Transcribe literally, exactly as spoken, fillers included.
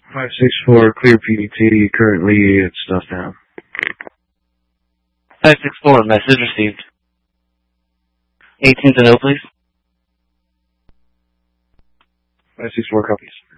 five six four, clear P D T, currently it's stuff down. five six four, message received. eighteen to know, please. five six four copies.